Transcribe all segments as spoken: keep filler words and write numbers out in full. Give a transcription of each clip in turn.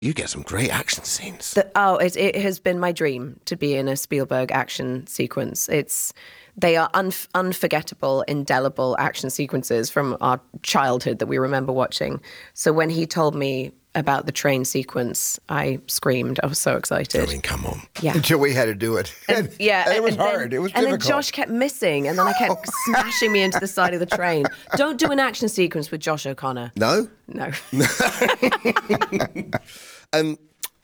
You get some great action scenes. The, oh, it, it has been my dream to be in a Spielberg action sequence. It's They are un, unforgettable, indelible action sequences from our childhood that we remember watching. So when he told me about the train sequence, I screamed. I was so excited. I mean, come on. Yeah. Until we had to do it. And, yeah. And it was and hard. Then, it was and difficult. then Josh kept missing, and then I kept smashing me into the side of the train. Don't do an action sequence with Josh O'Connor. No? No. um,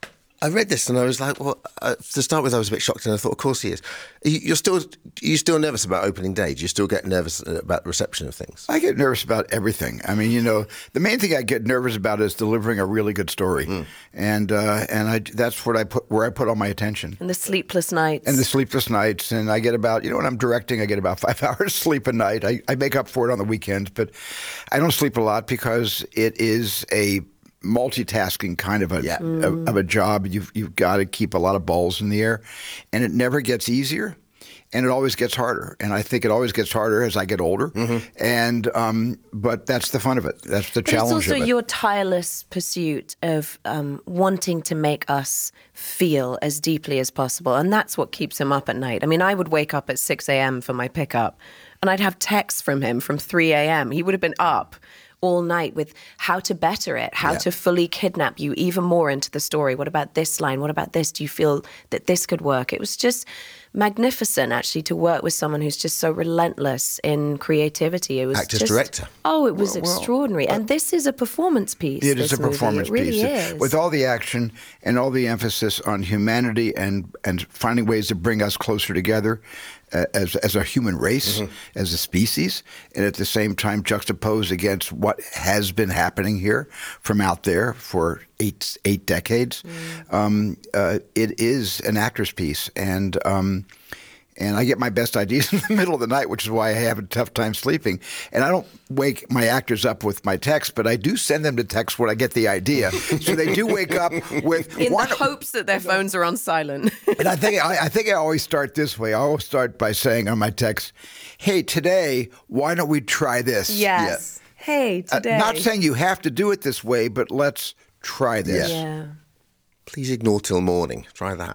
I read this and I was like, well, uh, to start with, I was a bit shocked, and I thought, of course he is. You- You're still, you're still nervous about opening day? Do you still get nervous about the reception of things? I get nervous about everything. I mean, you know, the main thing I get nervous about is delivering a really good story, mm. and uh, and I that's what I put where I put all my attention. And the sleepless nights. And the sleepless nights, and I get about you know when I'm directing, I get about five hours sleep a night. I, I make up for it on the weekends, but I don't sleep a lot because it is a multitasking kind of a Yeah. of, of a job. You've you've got to keep a lot of balls in the air, and it never gets easier. And it always gets harder, and I think it always gets harder as I get older. Mm-hmm. And um, but that's the fun of it. That's the but challenge it's also of it. your tireless pursuit of um, wanting to make us feel as deeply as possible, and that's what keeps him up at night. I mean, I would wake up at six a.m. for my pickup, and I'd have texts from him from three a.m. He would have been up all night with how to better it, how Yeah. to fully kidnap you even more into the story. What about this line? What about this? Do you feel that this could work? It was just magnificent, actually, to work with someone who's just so relentless in creativity. It was Actor's just, director. Oh, it was Well, well, extraordinary. And this is a performance piece. It is this a movie. performance It really piece is. with all the action and all the emphasis on humanity and and finding ways to bring us closer together uh, as as a human race, Mm-hmm. as a species, and at the same time juxtaposed against what has been happening here from out there for eight eight decades. Mm. Um, uh, it is an actor's piece, and. Um, And I get my best ideas in the middle of the night, which is why I have a tough time sleeping. And I don't wake my actors up with my text, but I do send them to text when I get the idea. So they do wake up with in one. the hopes that their phones are on silent. And I think I, I think I always start this way. I always start by saying on my text, "Hey, today, why don't we try this?" Yes. Hey, Uh, today. not saying you have to do it this way, but let's try this. Yeah. Please ignore till morning. Try that.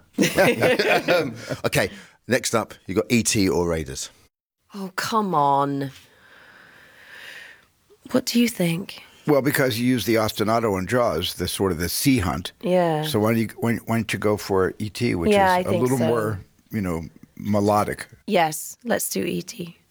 um, okay, next up, you got E T or Raiders. Oh, come on. What do you think? Well, because you use the ostinato in Jaws, the sort of the sea hunt. Yeah. So why don't you why, why don't you go for E T, which Yeah, is I a think little so. more, you know, melodic. Yes, let's do E T